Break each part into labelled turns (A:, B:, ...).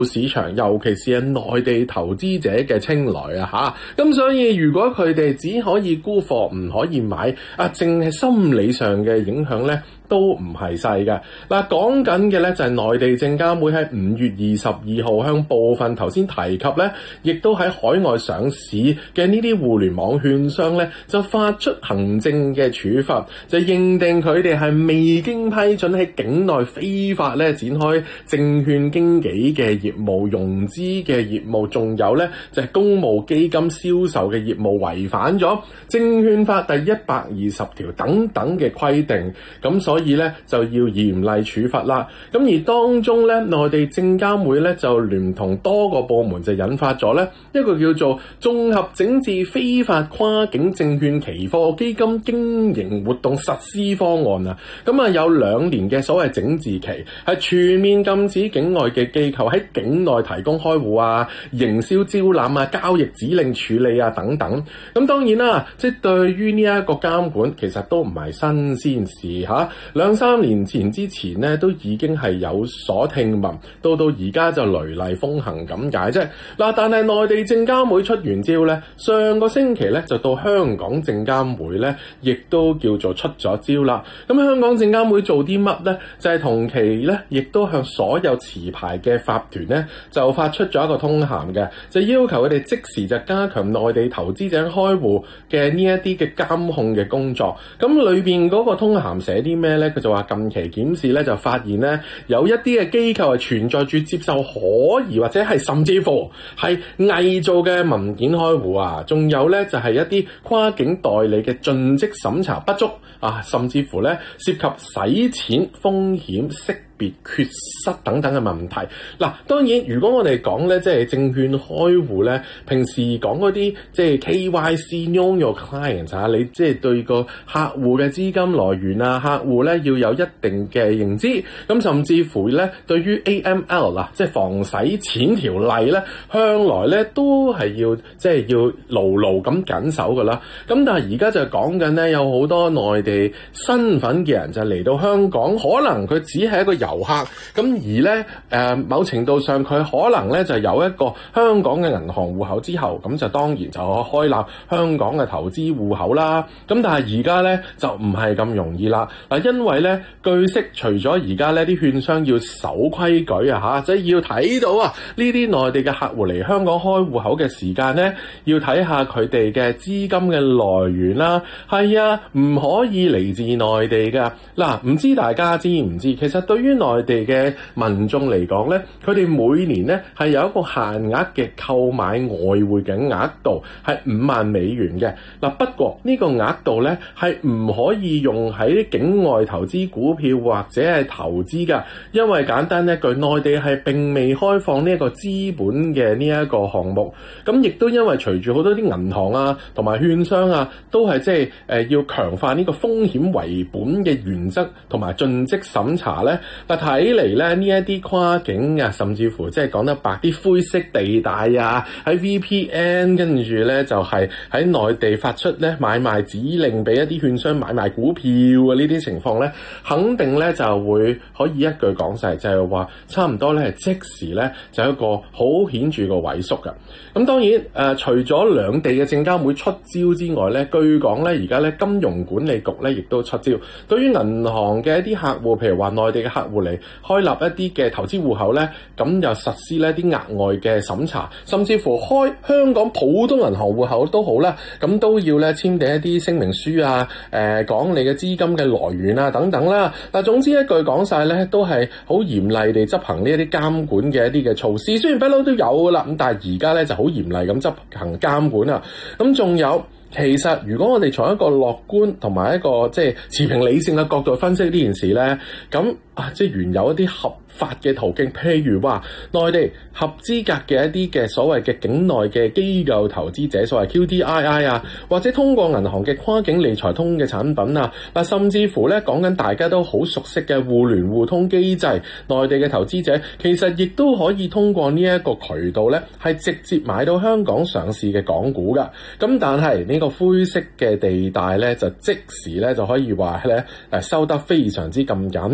A: 市場，尤其是係內地投資者嘅青睞啊嚇。咁所以如果佢哋只可以沽貨唔可以買啊，淨係心理上嘅影響咧都唔係細嘅。嗱，講緊嘅咧就係內地證監會喺5月22號向部分頭先提及咧，亦都喺海外上市嘅呢啲互聯網券商咧，就發出行政嘅處罰，就認定佢哋係未經批准喺境內非法咧展開證券經紀嘅業務、融資嘅業務，仲有咧就係公募基金銷售嘅業務，違反咗證券法第120條等等嘅規定，咁所以咧就要嚴厲處罰啦。咁而當中咧，內地證監會咧就聯同多個部門就引發咗咧一個叫做綜合整治非法跨境證券期貨基金經營活動實施方案啊。咁啊有2年嘅所謂整治期，係全面禁止境外嘅機構喺境內提供開戶啊、營銷招攬啊、交易指令處理啊等等。咁當然啦，即係對於呢一個監管其實都唔係新鮮事嚇。2-3年前之前咧都已經係有所聽聞，到而家就雷厲風行咁解啫。嗱，但係內地證監會出完招咧，上個星期咧就到香港證監會咧，亦都叫做出咗招啦。咁香港證監會做啲乜咧？就係同期咧，亦都向所有持牌嘅法團咧，就發出咗一個通函嘅，就要求佢哋即時就加強內地投資者開戶嘅呢一啲嘅監控嘅工作。咁裏邊嗰個通函寫啲咩咧？佢就話近期檢視咧，就發現咧有一啲嘅機構係存在住接受可疑或者係甚至乎係偽造嘅文件開戶啊，仲有咧就係一啲跨境代理嘅盡職審查不足啊，甚至乎咧涉及洗錢風險識別缺失等等嘅問題。嗱，當然如果我哋講咧，即係證券開戶咧，平時講嗰啲即係 KYC Know Your Client 啊，你即係對個客戶嘅資金來源啊，客戶咧要有一定嘅認知，咁甚至乎咧對於 AML 啦，即係防洗錢條例咧，向來咧都係要即係要牢牢咁緊守㗎啦。咁但係而家就講緊咧，有好多內地身份嘅人就嚟到香港，可能佢只係一個遊客，咁而咧某程度上佢可能咧就有一個香港嘅銀行戶口之後，咁就當然就開立香港嘅投資戶口啦。咁但係而家咧就唔係咁容易啦。嗱，因為咧據悉，除咗而家呢啲券商要守規矩啊嚇，即係要睇到啊呢啲內地嘅客戶嚟香港開戶口嘅時間咧，要睇下佢哋嘅資金嘅來源啦。係啊，唔可以嚟自內地㗎。嗱，唔知大家知唔知？其實對於內地嘅民眾嚟講咧，佢哋每年咧係有一個限額嘅購買外匯嘅額度係5萬美元嘅。嗱，不過呢個額度咧係唔可以用喺境外投資股票或者係投資㗎，因為簡單一句，內地係並未開放呢一個資本嘅呢一個項目。咁亦都因為隨住好多啲銀行啊同埋券商啊都係即係要強化呢個風險為本嘅原則同埋盡職審查咧。但睇嚟咧呢一啲跨境啊，甚至乎即係講得白啲灰色地帶啊，喺 VPN 跟住咧就係喺內地發出咧買賣指令俾一啲券商買賣股票啊，呢啲情況咧肯定咧就會可以一句講晒，就係話差唔多咧係即時咧就有一個好顯著嘅萎縮㗎。咁當然除咗兩地嘅證監會出招之外咧，據講咧而家咧金融管理局咧亦都出招，對於銀行嘅一啲客戶，譬如話內地嘅客戶嚟開立一啲嘅投資戶口咧，咁就實施呢啲額外嘅審查，甚至乎開香港普通銀行戶口都好啦，咁都要咧簽訂一啲聲明書啊，講你嘅資金嘅來源啊等等啦。但總之一句講晒咧，都係好嚴厲地執行呢一啲監管嘅一啲嘅措施。雖然不嬲都有噶啦，咁但係而家咧就好嚴厲咁執行監管啊。咁仲有。其實，如果我哋從一個樂觀同埋一個即係持平理性嘅角度分析呢件事咧，咁即係原有一啲合法嘅途徑，譬如話內地合資格嘅一啲嘅所謂嘅境內嘅機構投資者，所謂 QDII 啊，或者通過銀行嘅跨境理財通嘅產品啊，甚至乎咧講緊大家都好熟悉嘅互聯互通機制，內地嘅投資者其實亦都可以通過呢一個渠道咧，係直接買到香港上市嘅港股㗎。咁但係呢個灰色嘅地帶咧，就即時咧就可以話咧收得非常之咁緊。咁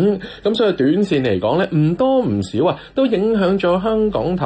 A: 咁所以短線嚟講咧，唔多唔少啊，都影響咗香港投